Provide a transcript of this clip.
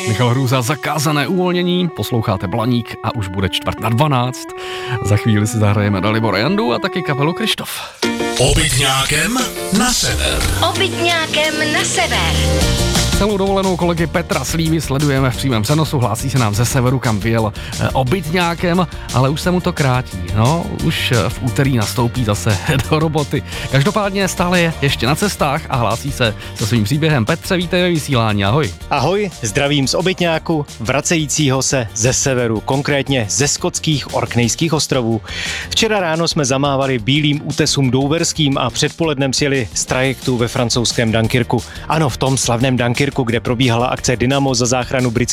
Michal Hrůza, Zakázané uvolnění, posloucháte Blaník a už bude 11:45. Za chvíli si zahrajeme Dalibora Jandu a taky kapelu Krištof. Obytňákem na sever. Obytňákem na sever. Celou dovolenou kolegy Petra Slívy sledujeme v přímém přenosu, hlásí se nám ze severu, kam vyjel obytňákem, ale už se mu to krátí. No, už v úterý nastoupí zase do roboty. Každopádně stále je ještě na cestách a hlásí se se svým příběhem. Petře, vítej ve vysílání, ahoj. Ahoj, zdravím z obytňáku, vracejícího se ze severu, konkrétně ze skotských Orknejských ostrovů. Včera ráno jsme zamávali bílým útesům douverským a předpolednem sjeli z trajektu ve francouzském Dunkirku. Ano, v tom slavném Dunkirku, kde probíhala akce Dynamo za záchranu britských